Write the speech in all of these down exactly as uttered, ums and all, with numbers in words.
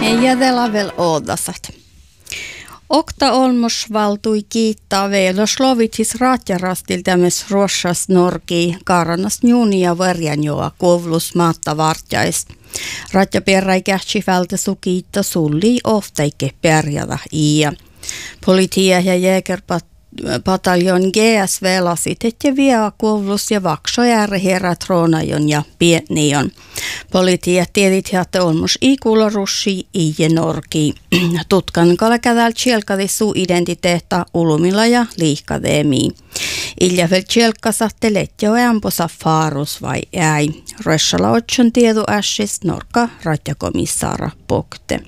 Ja delavel oodasat. Okta olmos valtui kiittää velos lovitis raatjarastil tämmös ruossas norki karanas juunia verjanjoa kuovlus maatta vartjais. Ratjapierrai kähtsi vältä sukiitta sulli oftaike pärjätä iä. Politia ja jägerpat pataljon G S V lasitet ja vielä kuovlus ja vaksojärre herrat roonajon ja pienion. Politia tiedit, että olmus ikuulla russi iie norki. Tutkan kalkädäl tjelkadi suu identiteetta ulumilla ja liikadeemiin. Iljävel tjelkasatte letjo ämposa faarus vai äi. Rössala otson tiedu ässis norka ratjakomissaara pokte.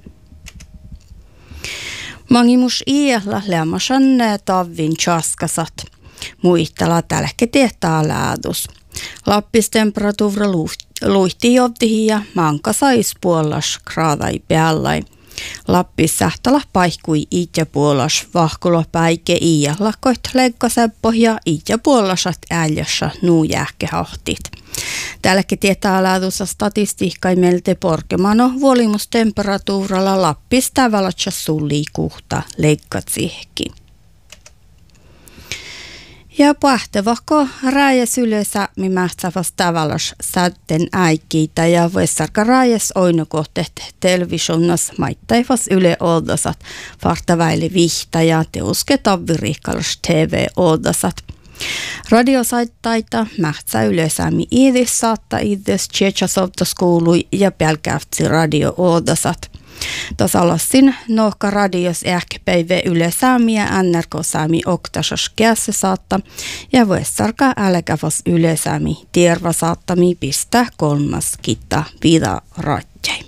Mangimus iällä lämmasan tavvin chaskasat. Muistella tälke tehtaa läädus. Lappis temperatuura luihti jovtihin ja manka sais puolas graadai päällai. Lappis sähtälä paikui itse puolas vahkulo päike iällä koit leikkaseppo ja itse puolasat äljässä nuu jääkkehahtit. Tälläkin tietää laadussa statistiikkai meiltä porkemano vuolimustemperatuuralla Lappis tavallatsa sulli kuhta leikkat sihki. Ja pahtevahko rääjäs ylösä mimähtsäväs tavallas säytten äikiitä ja vessarka rääjäs oinokohteet televisionas maittaivas yle oodasat vartaväili vihta ja teuske tavvirikkalas T V-oodasat. Radiosaittaita mähtsä ylösämi iidis saatta iidis tjetsasovtoskoului ja pelkäftsi radio-oodasat. Tasalassin nohka radios ähkepäivä ylösämi ja N R K-säämi oktasas kässä saatta ja vuessarka älkävas ylösämi tierva saattami pistää kolmas kitta vida ratjai.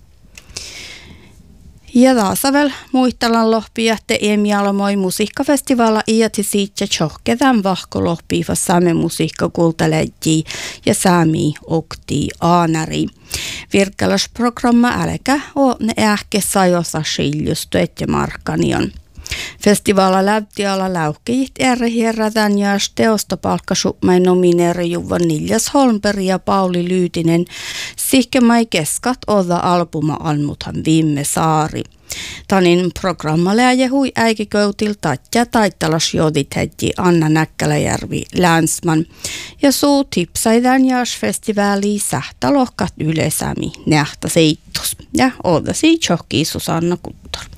Ja taasavel muistelan lohpia, että Emialmoi musiikkafestivaalla iäti siitä tjohkedän vahko lohpiiva saame musiikka kultaleji ja saami okti aanari. Virkkäläsprogramma älkä on ähke sajosa skiljustu etje markkanion. Festivaala läptiala läuhkejit ärhierrätän ja teosta palkkasupmain nomineeri Juvan Niljas Holmberg ja Pauli Lyytinen sihkemai keskat olla albuma almuthan viime saari. Tanin programma läjähui äikiköytil tatja taittalas jodit hätti Anna Näkkäläjärvi Länsman ja suu tipsaidan jaas-festivaali sähtä lohkat yleisämi nähtä seittos ja odasi tjohki Susanna Kuttor.